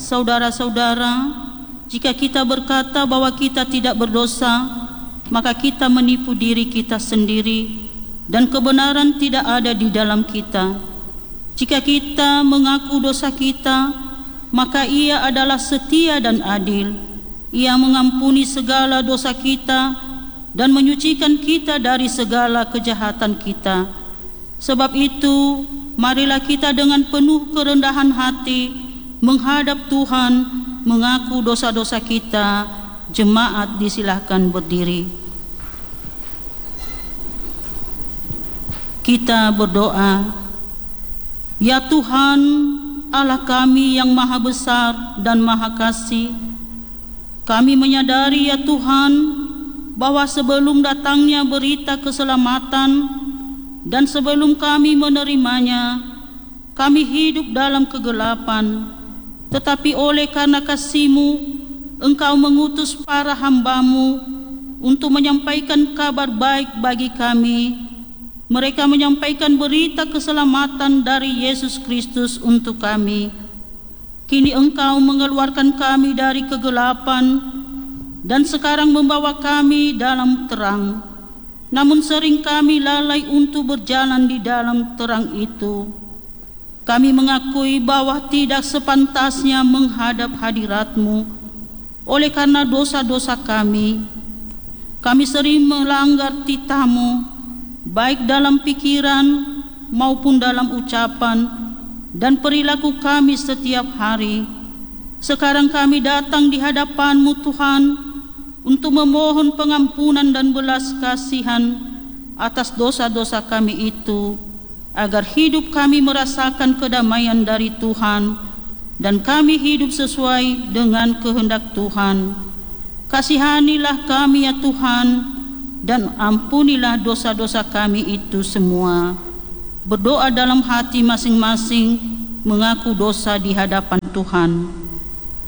Saudara-saudara, jika kita berkata bahwa kita tidak berdosa, maka kita menipu diri kita sendiri dan kebenaran tidak ada di dalam kita. Jika kita mengaku dosa kita, maka Ia adalah setia dan adil. Ia mengampuni segala dosa kita dan menyucikan kita dari segala kejahatan kita. Sebab itu, marilah kita dengan penuh kerendahan hati menghadap Tuhan, mengaku dosa-dosa kita. Jemaat disilahkan berdiri. Kita berdoa. Ya Tuhan, Allah kami yang maha besar dan maha kasih, kami menyadari ya Tuhan bahwa sebelum datangnya berita keselamatan dan sebelum kami menerimanya, kami hidup dalam kegelapan. Tetapi oleh karena kasih-Mu, Engkau mengutus para hamba-Mu untuk menyampaikan kabar baik bagi kami. Mereka menyampaikan berita keselamatan dari Yesus Kristus untuk kami. Kini Engkau mengeluarkan kami dari kegelapan dan sekarang membawa kami dalam terang. Namun sering kami lalai untuk berjalan di dalam terang itu. Kami mengakui bahwa tidak sepantasnya menghadap hadirat-Mu oleh karena dosa-dosa kami. Kami sering melanggar titah-Mu, baik dalam pikiran maupun dalam ucapan dan perilaku kami setiap hari. Sekarang kami datang di hadapan-Mu Tuhan untuk memohon pengampunan dan belas kasihan atas dosa-dosa kami itu, agar hidup kami merasakan kedamaian dari Tuhan dan kami hidup sesuai dengan kehendak Tuhan. Kasihanilah kami ya Tuhan, dan ampunilah dosa-dosa kami itu semua. Berdoa dalam hati masing-masing, mengaku dosa di hadapan Tuhan.